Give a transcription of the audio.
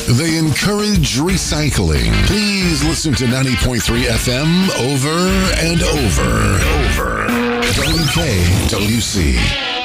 They encourage recycling. Please listen to 90.3 FM over and over. WKWC.